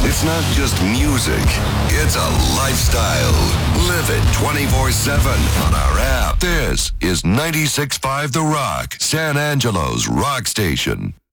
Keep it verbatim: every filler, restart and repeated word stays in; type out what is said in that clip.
It's not just music, it's a lifestyle. Live it twenty-four seven on our app. This is ninety-six point five The Rock, San Angelo's rock station.